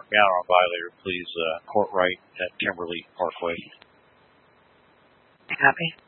me out on violator, please. Court right at Kimberly Parkway. Copy.